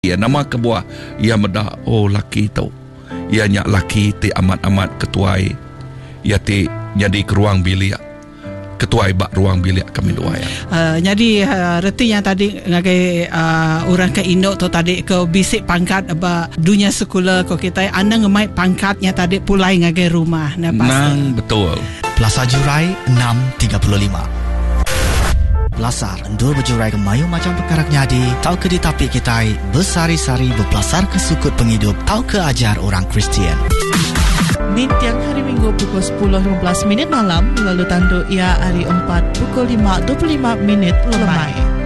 Ya nama kebuah ia medah laki tau. Ia nyak laki ti amat-amat ketuai. Ia ti jadi ke ruang bilik. Ketuai bak ruang bilik kami dua ya. Jadi reti yang tadi ngagai orang ke Indo tu tadi ke bisik pangkat ba dunia sekolah ko kita anda ngemai pangkatnya tadi pulai ngagai rumah. Nang betul. Plaza Jurai 6.35. Belasar endur berjurai ke mayu macam perkara nyadi. Tau ke ditapi kita bersari-sari berpelasar ke sukut penghidup. Tau ke ajar orang Kristian. Tiang hari Minggu pukul 10.15 malam. Lalu tanduk ia hari 4 pukul 5.25 lemai.